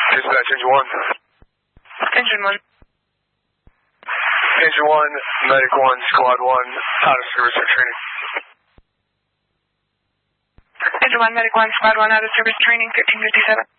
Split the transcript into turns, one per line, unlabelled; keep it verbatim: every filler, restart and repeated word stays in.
Dispatch, engine one.
Engine one.
Engine one, medic one, squad one, out of service for training.
Engine one, medic one, squad one, out of service training, thirteen fifty-seven.